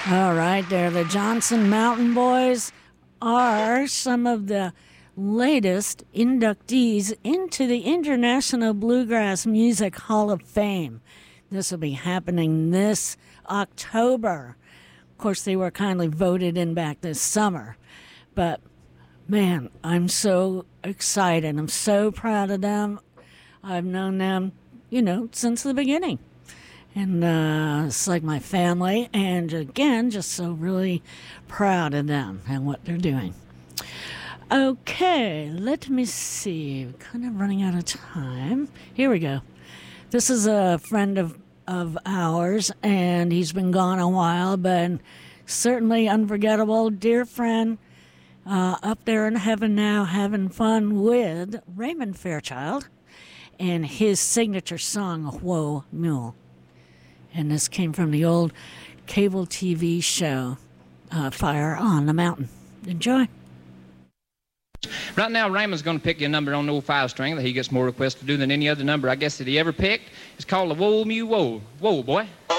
All right, there. The Johnson Mountain Boys are some of the latest inductees into the International Bluegrass Music Hall of Fame. This will be happening this October. Of course, they were kindly voted in back this summer. But, man, I'm so excited. I'm so proud of them. I've known them, since the beginning. And it's like my family. And again, just so really proud of them and what they're doing. Okay, let me see. We're kind of running out of time. Here we go. This is a friend of ours, and he's been gone a while, but certainly unforgettable. Dear friend, up there in heaven now, having fun with Raymond Fairchild and his signature song, Whoa Mule. And this came from the old cable TV show, Fire on the Mountain. Enjoy. Right now, Raymond's going to pick you a number on the old 5-string that he gets more requests to do than any other number I guess that he ever picked. It's called the Whoa Mule Whoa. Whoa, boy.